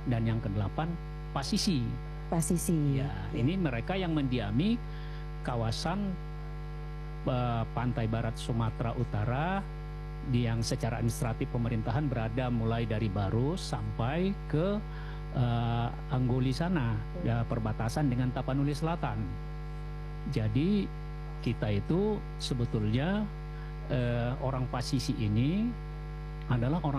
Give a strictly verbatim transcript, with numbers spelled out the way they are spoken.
Dan yang kedelapan, Pasisi. Pasisi. Ya, ini mereka yang mendiami kawasan uh, pantai barat Sumatera Utara di yang secara administratif pemerintahan berada mulai dari Barus sampai ke uh, Anggoli sana, ya, perbatasan dengan Tapanuli Selatan. Jadi kita itu sebetulnya uh, orang Pasisi ini adalah orang